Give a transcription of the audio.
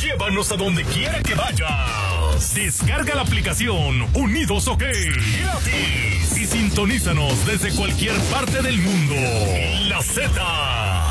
Llévanos a donde quiera que vayas. Descarga la aplicación Unidos OK gratis y sintonízanos desde cualquier parte del mundo. La Z.